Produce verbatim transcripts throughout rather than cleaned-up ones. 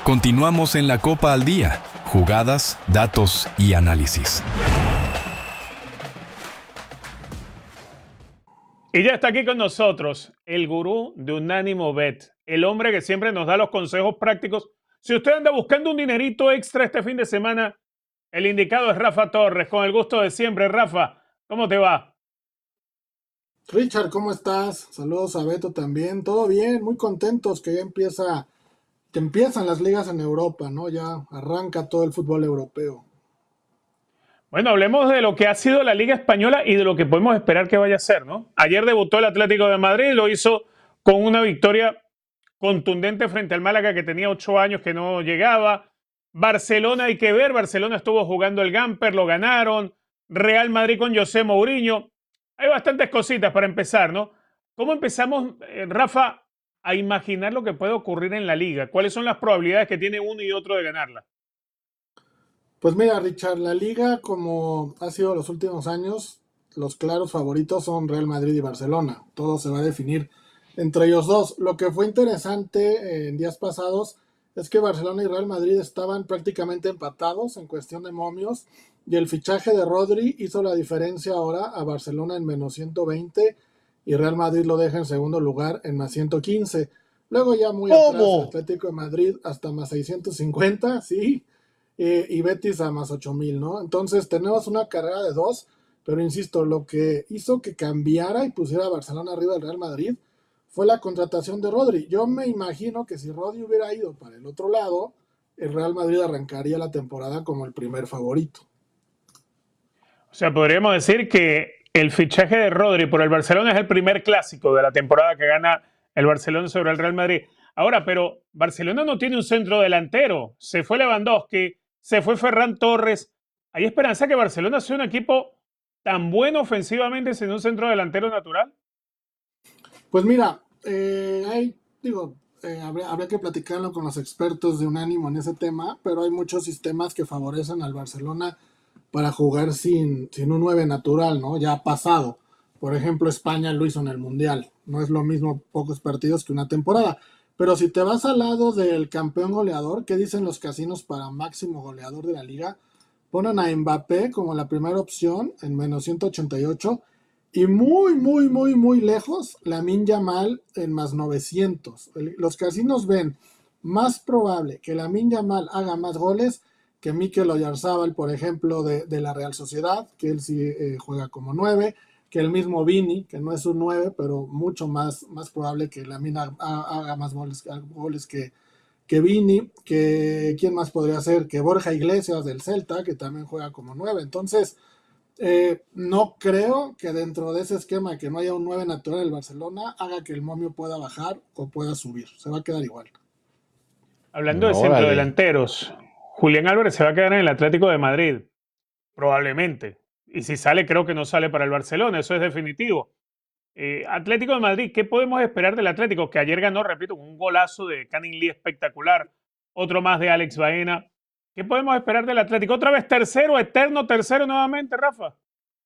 Continuamos en la Copa al Día, jugadas, datos y análisis. Y ya está aquí con nosotros el gurú de Unánimo Bet, el hombre que siempre nos da los consejos prácticos. Si usted anda buscando un dinerito extra este fin de semana, el indicado es Rafa Torres, con el gusto de siempre. Rafa, ¿cómo te va? Richard, ¿cómo estás? Saludos a Beto también. Todo bien, muy contentos que ya empieza, que empiezan las ligas en Europa, ¿no? Ya arranca todo el fútbol europeo. Bueno, hablemos de lo que ha sido la Liga Española y de lo que podemos esperar que vaya a ser, ¿no? Ayer debutó el Atlético de Madrid, lo hizo con una victoria contundente frente al Málaga, que tenía ocho años que no llegaba. Barcelona, hay que ver, Barcelona estuvo jugando el Gamper, lo ganaron. Real Madrid con José Mourinho. Hay bastantes cositas para empezar, ¿no? ¿Cómo empezamos, eh, Rafa, a imaginar lo que puede ocurrir en la Liga? ¿Cuáles son las probabilidades que tiene uno y otro de ganarla? Pues mira, Richard, la liga, como ha sido los últimos años, los claros favoritos son Real Madrid y Barcelona. Todo se va a definir entre ellos dos. Lo que fue interesante eh, en días pasados es que Barcelona y Real Madrid estaban prácticamente empatados en cuestión de momios y el fichaje de Rodri hizo la diferencia ahora a Barcelona en menos ciento veinte y Real Madrid lo deja en segundo lugar en más ciento quince. Luego ya muy atrás ¿Cómo? Atlético de Madrid hasta más seiscientos cincuenta, sí, eh, y Betis a más ocho mil, ¿no? Entonces tenemos una carrera de dos, pero insisto, lo que hizo que cambiara y pusiera a Barcelona arriba del Real Madrid fue la contratación de Rodri. Yo me imagino que si Rodri hubiera ido para el otro lado, el Real Madrid arrancaría la temporada como el primer favorito. O sea, podríamos decir que el fichaje de Rodri por el Barcelona es el primer clásico de la temporada que gana el Barcelona sobre el Real Madrid. Ahora, pero Barcelona no tiene un centro delantero. Se fue Lewandowski, se fue Ferran Torres. ¿Hay esperanza que Barcelona sea un equipo tan bueno ofensivamente sin un centro delantero natural? Pues mira, eh, hay, digo, eh, habría, habría que platicarlo con los expertos de Unánimo en ese tema, pero hay muchos sistemas que favorecen al Barcelona para jugar sin, sin un nueve natural, ¿no? Ya ha pasado. Por ejemplo, España lo hizo en el Mundial. No es lo mismo pocos partidos que una temporada. Pero si te vas al lado del campeón goleador, ¿qué dicen los casinos para máximo goleador de la liga? Ponen a Mbappé como la primera opción en menos ciento ochenta y ocho y muy, muy, muy, muy lejos Lamine Yamal en más novecientos. Los casinos ven más probable que Lamine Yamal haga más goles que Mikel Oyarzabal, por ejemplo, de, de la Real Sociedad, que él sí eh, juega como nueve, que el mismo Vini, que no es un nueve, pero mucho más, más probable que Lamine haga más goles, goles que, que Vini, que quién más podría ser, que Borja Iglesias del Celta, que también juega como nueve. Entonces, eh, no creo que dentro de ese esquema que no haya un nueve natural del Barcelona haga que el momio pueda bajar o pueda subir. Se va a quedar igual. Hablando de Órale. centrodelanteros, Julián Álvarez se va a quedar en el Atlético de Madrid, probablemente. Y si sale, creo que no sale para el Barcelona, eso es definitivo. Eh, Atlético de Madrid, ¿qué podemos esperar del Atlético? Que ayer ganó, repito, con un golazo de Canning Lee espectacular, otro más de Alex Baena. ¿Qué podemos esperar del Atlético? ¿Otra vez tercero, eterno, tercero nuevamente, Rafa?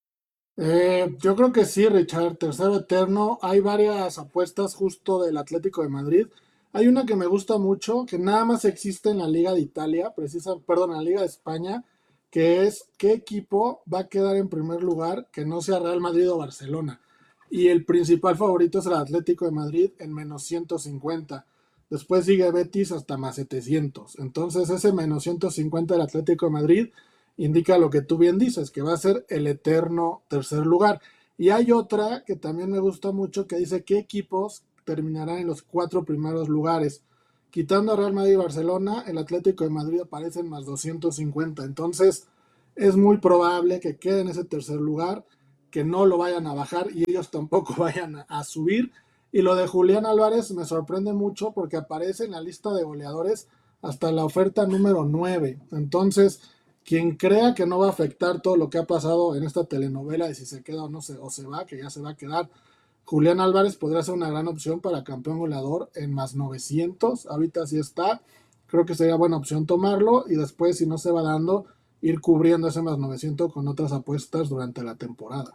Eh, yo creo que sí, Richard, tercero eterno. Hay varias apuestas justo del Atlético de Madrid. Hay una que me gusta mucho, que nada más existe en la Liga de Italia, precisa, perdón, en la Liga de España, que es qué equipo va a quedar en primer lugar que no sea Real Madrid o Barcelona. Y el principal favorito es el Atlético de Madrid en menos ciento cincuenta. Después sigue Betis hasta más setecientos. Entonces ese menos ciento cincuenta del Atlético de Madrid indica lo que tú bien dices, que va a ser el eterno tercer lugar. Y hay otra que también me gusta mucho que dice qué equipos terminarán en los cuatro primeros lugares. Quitando a Real Madrid y Barcelona, el Atlético de Madrid aparece en más doscientos cincuenta. Entonces es muy probable que quede en ese tercer lugar, que no lo vayan a bajar y ellos tampoco vayan a, a subir. Y lo de Julián Álvarez me sorprende mucho porque aparece en la lista de goleadores hasta la oferta número nueve. Entonces, quien crea que no va a afectar todo lo que ha pasado en esta telenovela de si se queda o no se, o se va, que ya se va a quedar, Julián Álvarez podría ser una gran opción para campeón goleador en más novecientos. Ahorita sí está. Creo que sería buena opción tomarlo y después, si no se va dando, ir cubriendo ese más novecientos con otras apuestas durante la temporada.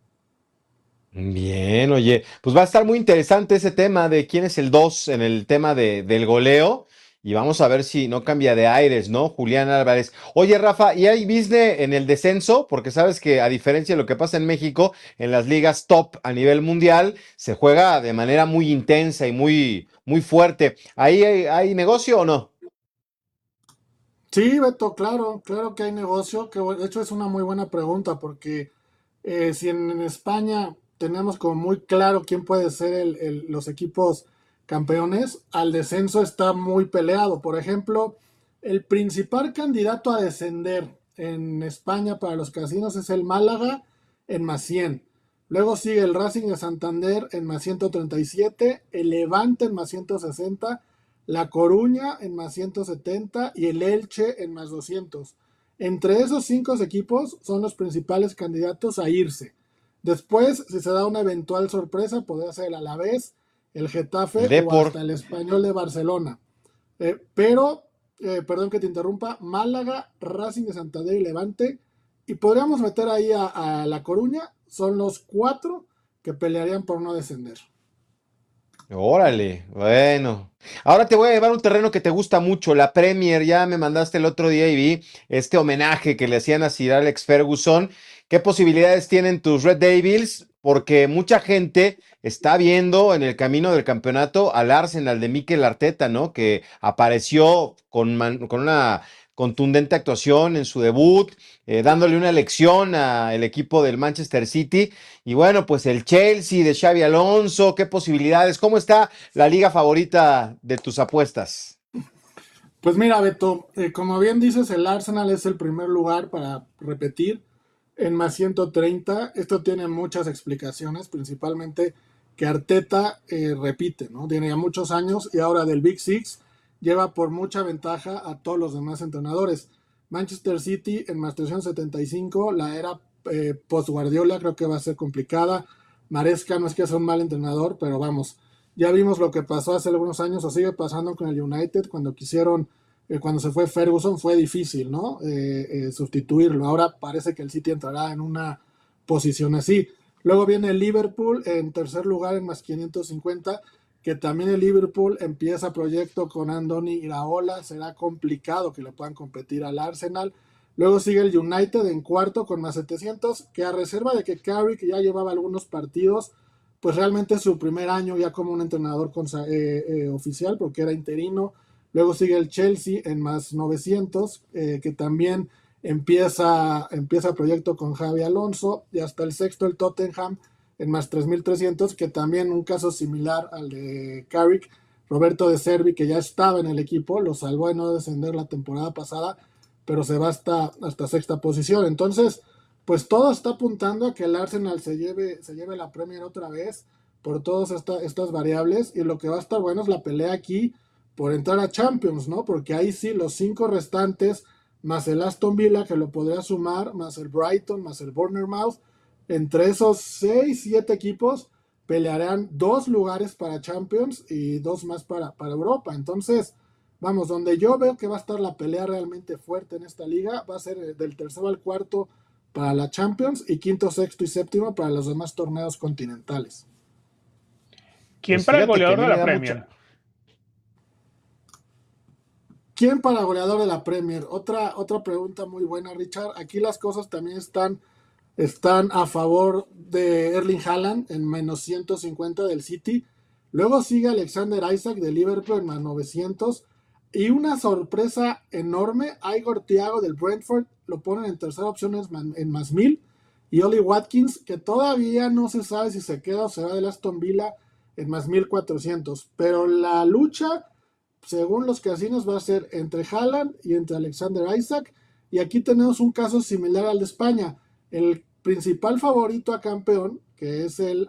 Bien, oye, pues va a estar muy interesante ese tema de quién es el dos en el tema de, del goleo. y vamos a ver si no cambia de aires, ¿no? Julián Álvarez. Oye, Rafa, ¿y hay business en el descenso? Porque sabes que a diferencia de lo que pasa en México, en las ligas top a nivel mundial, se juega de manera muy intensa y muy, muy fuerte. ¿Ahí hay, hay negocio o no? Sí, Beto, claro, claro que hay negocio, que bu- de hecho es una muy buena pregunta porque eh, si en, en España tenemos como muy claro quién puede ser el- el- los equipos campeones, al descenso está muy peleado. Por ejemplo, el principal candidato a descender en España para los casinos es el Málaga en más cien. Luego sigue el Racing de Santander en más ciento treinta y siete, el Levante en más ciento sesenta, la Coruña en más ciento setenta y el Elche en más doscientos. Entre esos cinco equipos son los principales candidatos a irse. Después, si se da una eventual sorpresa, podría ser el Alavés, el El Getafe o Depor. hasta el Español de Barcelona. Eh, pero, eh, perdón que te interrumpa, Málaga, Racing de Santander y Levante, y podríamos meter ahí a, a La Coruña, son los cuatro que pelearían por no descender. Órale, bueno. Ahora te voy a llevar un terreno que te gusta mucho, la Premier. Ya me mandaste el otro día y vi este homenaje que le hacían a Sir Alex Ferguson. ¿Qué posibilidades tienen tus Red Devils? Porque mucha gente está viendo en el camino del campeonato al Arsenal de Mikel Arteta, ¿no? Que apareció con, man- con una contundente actuación en su debut, eh, dándole una lección al equipo del Manchester City. Y bueno, pues el Chelsea de Xavi Alonso, ¿qué posibilidades? ¿Cómo está la liga favorita de tus apuestas? Pues mira, Beto, eh, como bien dices, el Arsenal es el primer lugar para repetir en más ciento treinta. Esto tiene muchas explicaciones, principalmente que Arteta eh, repite, ¿no? Tiene ya muchos años y ahora del Big Six lleva por mucha ventaja a todos los demás entrenadores. Manchester City en más trescientos setenta y cinco, la era eh, post-Guardiola creo que va a ser complicada. Maresca no es que sea un mal entrenador, pero vamos, ya vimos lo que pasó hace algunos años o sigue pasando con el United cuando quisieron, eh, cuando se fue Ferguson fue difícil, ¿no? Eh, eh, sustituirlo. Ahora parece que el City entrará en una posición así. Luego viene el Liverpool en tercer lugar en más quinientos cincuenta, que también el Liverpool empieza proyecto con Andoni Iraola, será complicado que le puedan competir al Arsenal. Luego sigue el United en cuarto con más setecientos, que a reserva de que Carrick ya llevaba algunos partidos, pues realmente es su primer año ya como un entrenador consa- eh, eh, oficial, porque era interino. Luego sigue el Chelsea en más novecientos, eh, que también empieza, empieza proyecto con Javi Alonso. Y hasta el sexto el Tottenham en más tres mil trescientos, que también un caso similar al de Carrick. Roberto de Servi, que ya estaba en el equipo, lo salvó de no descender la temporada pasada, pero se va hasta, hasta sexta posición. Entonces, pues todo está apuntando a que el Arsenal se lleve, se lleve la Premier otra vez por todas esta, estas variables, y lo que va a estar bueno es la pelea aquí por entrar a Champions, ¿no? Porque ahí sí los cinco restantes, más el Aston Villa que lo podría sumar, más el Brighton, más el Bournemouth, entre esos seis, siete equipos pelearán dos lugares para Champions y dos más para, para Europa. Entonces, vamos, donde yo veo que va a estar la pelea realmente fuerte en esta liga, va a ser del tercero al cuarto para la Champions y quinto, sexto y séptimo para los demás torneos continentales. ¿Quién Pues para el fíjate que a goleador mí de me la da mucha... Premier? ¿Quién para goleador de la Premier? Otra, otra pregunta muy buena, Richard. Aquí las cosas también están, están a favor de Erling Haaland en menos ciento cincuenta del City. Luego sigue Alexander Isaac de Liverpool en más novecientos. Y una sorpresa enorme, Igor Thiago del Brentford lo ponen en tercera opción en más mil. Y Oli Watkins, que todavía no se sabe si se queda o se va del Aston Villa en más mil cuatrocientos. Pero la lucha, según los casinos, va a ser entre Haaland y entre Alexander Isaac. Y aquí tenemos un caso similar al de España. El principal favorito a campeón, que es el